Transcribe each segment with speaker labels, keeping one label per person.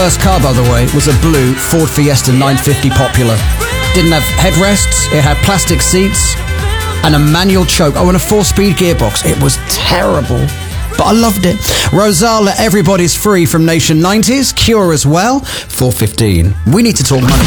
Speaker 1: First car, by the way, was a blue Ford Fiesta 950 Popular. Didn't have headrests, it had plastic seats and a manual choke. Oh, and a 4-speed gearbox. It was terrible, but I loved it. Rosala, Everybody's Free from Nation 90s. Cure as well, 4:15. We need to talk money.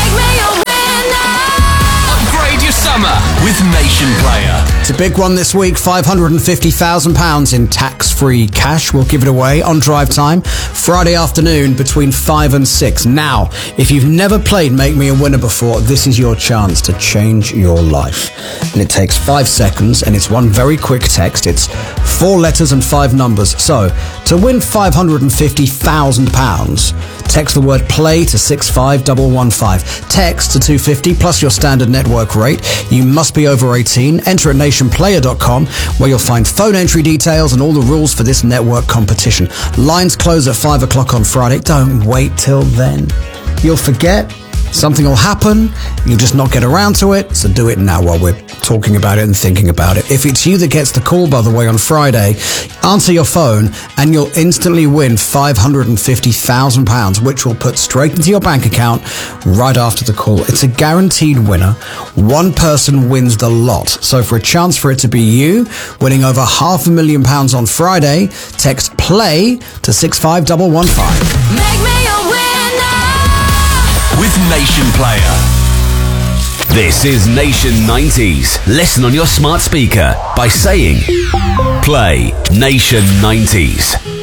Speaker 2: Upgrade your summer with Nation Player.
Speaker 1: It's a big one this week, £550,000 in tax-free cash. We'll give it away on Drive Time, Friday afternoon between 5 and 6. Now, if you've never played Make Me a Winner before, this is your chance to change your life. And it takes 5 seconds, and it's one very quick text. It's 4 letters and 5 numbers. So, to win £550,000, text the word play to 65115. Text to 250 plus your standard network rate. You must be over 18. Enter at nationplayer.com, where you'll find phone entry details and all the rules for this network competition. Lines close at 5 o'clock on Friday. Don't wait till then. You'll forget. Something will happen. You'll just not get around to it. So do it now while we're talking about it and thinking about it. If it's you that gets the call, by the way, on Friday, answer your phone and you'll instantly win £550,000, which will put straight into your bank account right after the call. It's a guaranteed winner. One person wins the lot. So for a chance for it to be you, winning over £500,000 on Friday, text PLAY to 65115.
Speaker 3: Make me a winner
Speaker 2: with Nation Player. This is Nation 90s. Listen on your smart speaker by saying, play Nation 90s.